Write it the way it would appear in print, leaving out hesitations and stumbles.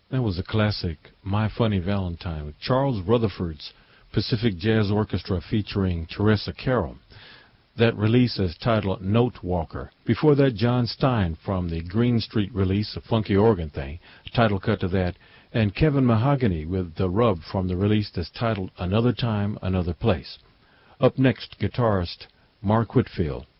That was a classic, My Funny Valentine, with Charles Rutherford's Pacific Jazz Orchestra featuring Teresa Carroll. That release is titled Note Walker. Before that, John Stein from the Green Street release, A Funky Organ Thing, title cut to that, and Kevin Mahogany with The Rub from the release that's titled Another Time, Another Place. Up next, guitarist Mark Whitfield.